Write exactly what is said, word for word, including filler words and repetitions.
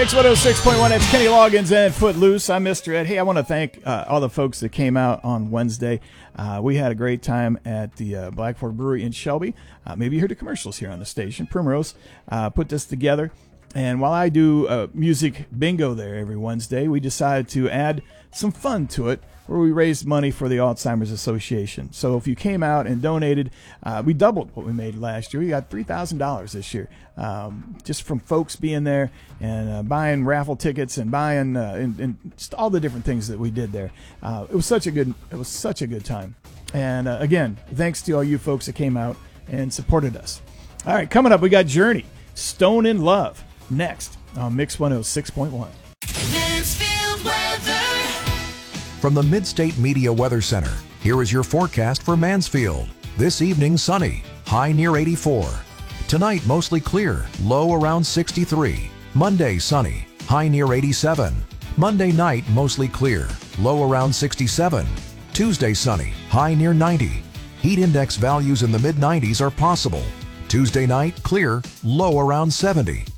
X one oh six point one, it's Kenny Loggins and Footloose. I'm Mister Ed. Hey, I want to thank uh, all the folks that came out on Wednesday. Uh, we had a great time at the uh, Black Fork Brewery in Shelby. Uh, maybe you heard the commercials here on the station. Primrose uh, put this together. And while I do uh, music bingo there every Wednesday, we decided to add some fun to it, where we raised money for the Alzheimer's Association. So if you came out and donated, uh, we doubled what we made last year. We got three thousand dollars this year, um, just from folks being there and uh, buying raffle tickets and buying uh, and, and just all the different things that we did there. Uh, it was such a good, it was such a good time. And uh, again, thanks to all you folks that came out and supported us. All right, coming up, we got Journey, Stone in Love, next on Mix one oh six point one. Mansfield weather. From the Midstate Media Weather Center, here is your forecast for Mansfield. This evening, sunny, high near eighty-four. Tonight, mostly clear, low around sixty-three. Monday, sunny, high near eighty-seven. Monday night, mostly clear, low around sixty-seven. Tuesday, sunny, high near ninety. Heat index values in the mid nineties are possible. Tuesday night, clear, low around seventy.